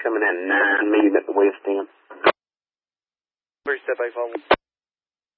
coming in 9 medium at the west end. Step 851.